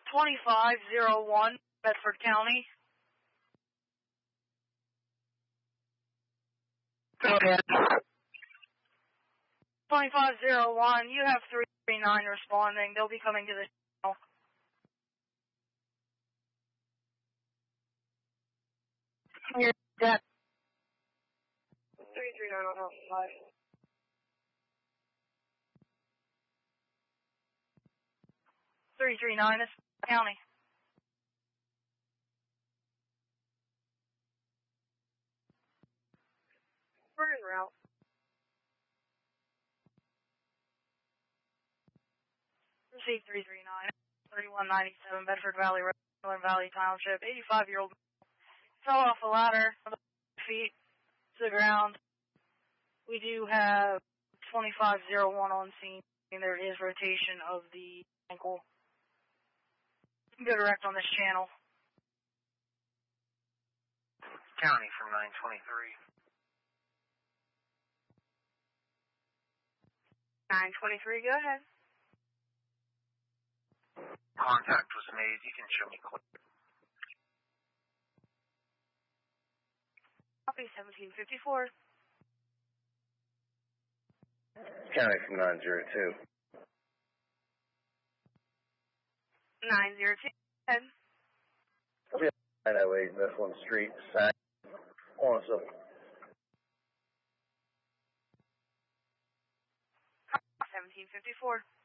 2501, Bedford County. Go ahead. 2501, you have 339 responding. They'll be coming to the channel. Here's that. 339 on Alpha 5. 339 is County. We're en route. Receive 339, 3197 Bedford Valley Road, Northern Valley Township. 85-year-old fell off a ladder, feet to the ground. We do have 2501 on scene, and there is rotation of the ankle. Go direct on this channel. County from 923. 923, go ahead. Contact was made. You can show me clip. Copy 1754. County from 902. 902, go ahead. 908 Mifflin Street, Sac, Onset. 1754.